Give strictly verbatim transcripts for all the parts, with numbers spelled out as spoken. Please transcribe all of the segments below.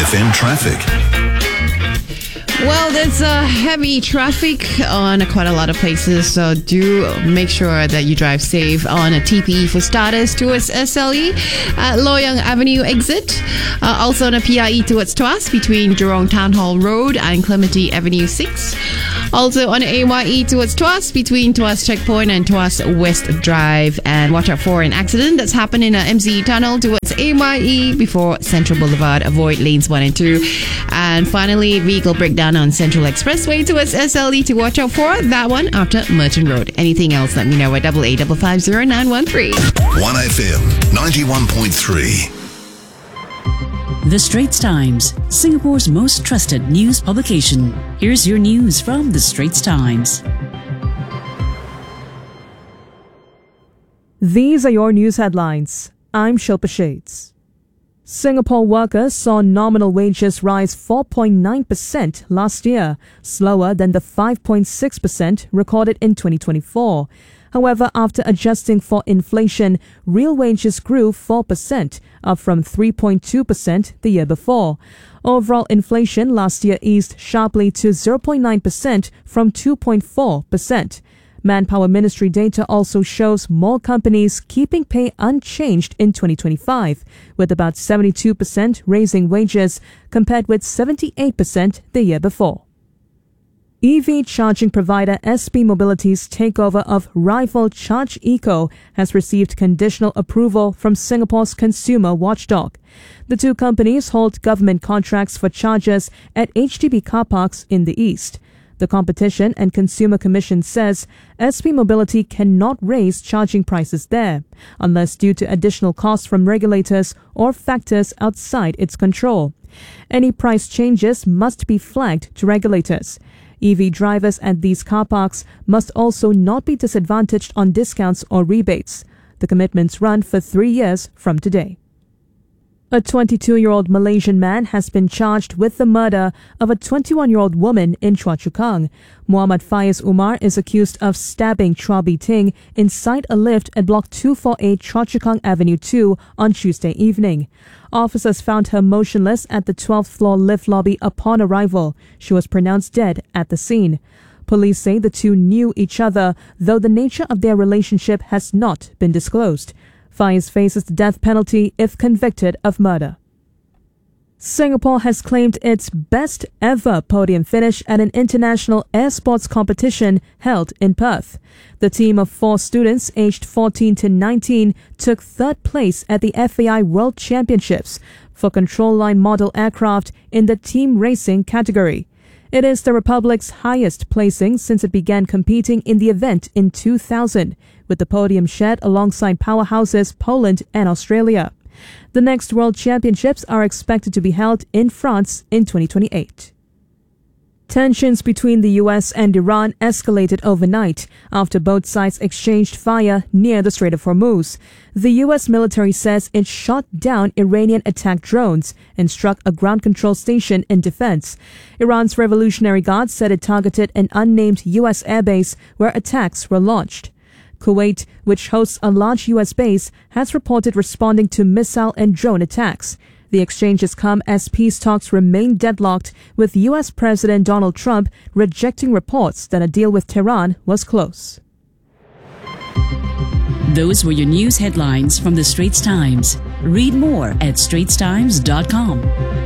F M traffic. Well, there's uh, heavy traffic on quite a lot of places, so do make sure that you drive safe on a T P E for starters towards S L E at Loyang Avenue exit. Uh, also on a P I E towards Tuas between Jurong Town Hall Road and Clementi Avenue six. Also on A Y E towards Tuas between Tuas Checkpoint and Tuas West Drive. And watch out for an accident that's happened in a M C E tunnel towards A Y E before Central Boulevard. Avoid lanes one and two. And finally, vehicle breakdown on Central Expressway towards S L E to watch out for. That one after Merchant Road. Anything else, let me know at double eight double five zero nine one three. one F M ninety-one point three. The Straits Times, Singapore's most trusted news publication. Here's your news from The Straits Times. These are your news headlines. I'm Shilpa Shades. Singapore workers saw nominal wages rise four point nine percent last year, slower than the five point six percent recorded in twenty twenty-four. However, after adjusting for inflation, real wages grew four percent, up from three point two percent the year before. Overall inflation last year eased sharply to zero point nine percent from two point four percent. Manpower Ministry data also shows more companies keeping pay unchanged in twenty twenty-five, with about seventy-two percent raising wages compared with seventy-eight percent the year before. E V charging provider S P Mobility's takeover of rival Charge Eco has received conditional approval from Singapore's consumer watchdog. The two companies hold government contracts for chargers at H D B car parks in the east. The Competition and Consumer Commission says S P Mobility cannot raise charging prices there, unless due to additional costs from regulators or factors outside its control. Any price changes must be flagged to regulators. E V drivers at these car parks must also not be disadvantaged on discounts or rebates. The commitments run for three years from today. A twenty-two-year-old Malaysian man has been charged with the murder of a twenty-one-year-old woman in Choa Chu Kang. Muhammad Faiz Umar is accused of stabbing Chua Bi Ting inside a lift at Block two forty-eight Choa Chu Kang Avenue two on Tuesday evening. Officers found her motionless at the twelfth floor lift lobby upon arrival. She was pronounced dead at the scene. Police say the two knew each other, though the nature of their relationship has not been disclosed. Faiz faces the death penalty if convicted of murder. Singapore has claimed its best ever podium finish at an international air sports competition held in Perth. The team of four students aged fourteen to nineteen took third place at the F A I World Championships for control line model aircraft in the team racing category. It is the Republic's highest placing since it began competing in the event in two thousand, with the podium shared alongside powerhouses Poland and Australia. The next World Championships are expected to be held in France in twenty twenty-eight. Tensions between the U S and Iran escalated overnight after both sides exchanged fire near the Strait of Hormuz. The U S military says it shot down Iranian attack drones and struck a ground control station in defense. Iran's Revolutionary Guard said it targeted an unnamed U S airbase where attacks were launched. Kuwait, which hosts a large U S base, has reported responding to missile and drone attacks. The exchanges come as peace talks remain deadlocked, with U S President Donald Trump rejecting reports that a deal with Tehran was close. Those were your news headlines from The Straits Times. Read more at straits times dot com.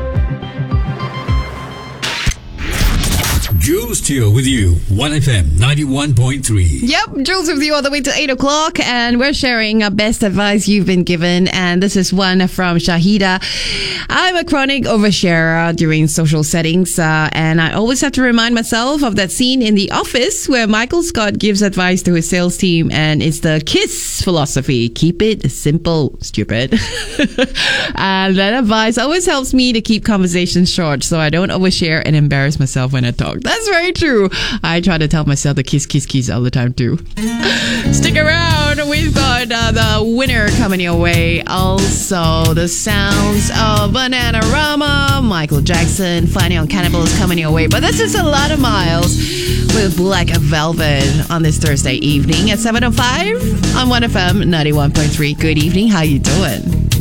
Jules Teo with you, one F M ninety-one point three. Yep, Jules with you all the way to eight o'clock, and we're sharing our best advice you've been given, and this is one from Shahida. I'm a chronic oversharer during social settings, uh, and I always have to remind myself of that scene in The Office where Michael Scott gives advice to his sales team, and it's the KISS philosophy. Keep it simple, stupid. And that advice always helps me to keep conversations short so I don't overshare and embarrass myself when I talk. That's very true. I try to tell myself the kiss, kiss, kiss all the time too. Stick around. We've got uh, the winner coming your way. Also, the sounds of Bananarama, Michael Jackson, Finding on Cannibals coming your way. But this is a lot of miles with Black Velvet on this Thursday evening at seven oh five on one F M ninety-one point three. Good evening. How you doing?